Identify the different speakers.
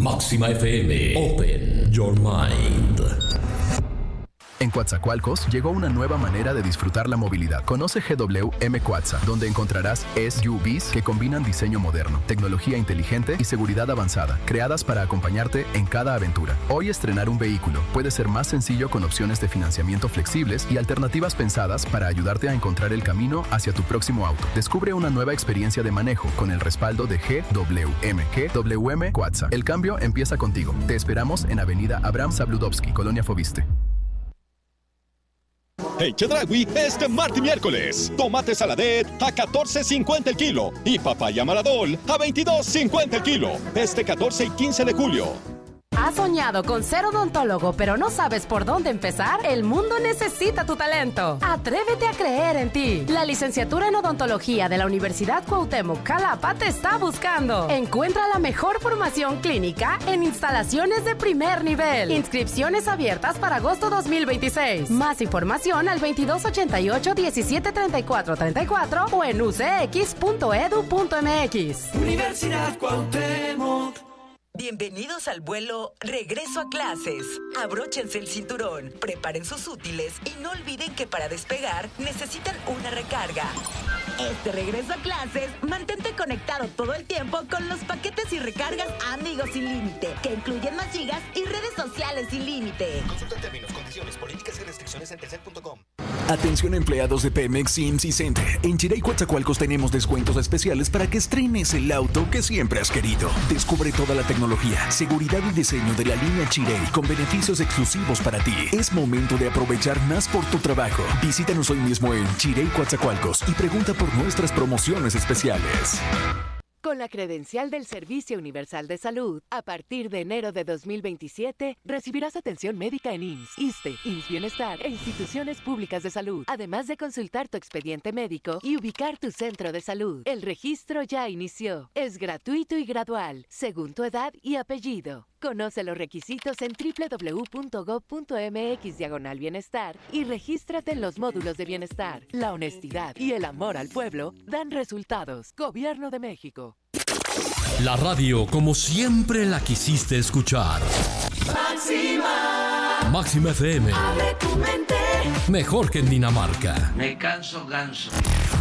Speaker 1: Máxima FM. Open your mind.
Speaker 2: En Coatzacoalcos llegó una nueva manera de disfrutar la movilidad. Conoce GWM Coatza, donde encontrarás SUVs que combinan diseño moderno, tecnología inteligente y seguridad avanzada, creadas para acompañarte en cada aventura. Hoy estrenar un vehículo puede ser más sencillo con opciones de financiamiento flexibles y alternativas pensadas para ayudarte a encontrar el camino hacia tu próximo auto. Descubre una nueva experiencia de manejo con el respaldo de GWM Coatza. El cambio empieza contigo. Te esperamos en Avenida Abraham Zabludovsky, Colonia Foviste.
Speaker 3: En Chedraui, este martes y miércoles, tomate saladet a $14.50 el kilo y papaya maradol a $22.50 el kilo. Este 14 y 15 de julio.
Speaker 4: ¿Has soñado con ser odontólogo pero no sabes por dónde empezar? El mundo necesita tu talento. Atrévete a creer en ti. La licenciatura en odontología de la Universidad Cuauhtémoc Xalapa te está buscando. Encuentra la mejor formación clínica en instalaciones de primer nivel. Inscripciones abiertas para agosto 2026. Más información al 2288-173434 o en ucx.edu.mx.
Speaker 5: Universidad Cuauhtémoc.
Speaker 6: Bienvenidos al vuelo Regreso a Clases. Abróchense el cinturón, preparen sus útiles y no olviden que para despegar necesitan una recarga. Este regreso a clases, mantente conectado todo el tiempo con los paquetes y recargas Amigos Sin Límite, que incluyen más gigas y redes sociales sin límite.
Speaker 7: Consulta términos, condiciones, políticas y restricciones en telcel.com.
Speaker 8: Atención empleados de Pemex, Sims y Center. En Chirey, Coatzacoalcos tenemos descuentos especiales para que estrenes el auto que siempre has querido. Descubre toda la tecnología, seguridad y diseño de la línea Chirey con beneficios exclusivos para ti. Es momento de aprovechar más por tu trabajo. Visítanos hoy mismo en Chirey, Coatzacoalcos y pregunta por nuestras promociones especiales.
Speaker 9: Con la credencial del Servicio Universal de Salud, a partir de enero de 2027, recibirás atención médica en IMSS, ISSSTE, IMSS Bienestar e instituciones públicas de salud, además de consultar tu expediente médico y ubicar tu centro de salud. El registro ya inició. Es gratuito y gradual, según tu edad y apellido. Conoce los requisitos en www.gov.mx/bienestar y regístrate en los módulos de bienestar. La honestidad y el amor al pueblo dan resultados. Gobierno de México.
Speaker 1: La radio como siempre la quisiste escuchar.
Speaker 5: Máxima
Speaker 1: FM.
Speaker 5: Abre tu mente.
Speaker 1: Mejor que en Dinamarca.
Speaker 5: Me canso ganso.